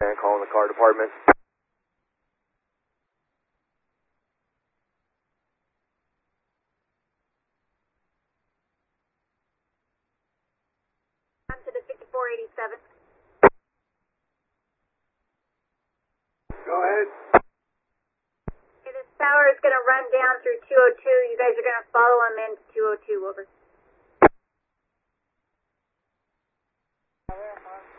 And calling the car department. On to the 5487. Go ahead. Okay, this tower is going to run down through 202. You guys are going to follow him into 202. Over.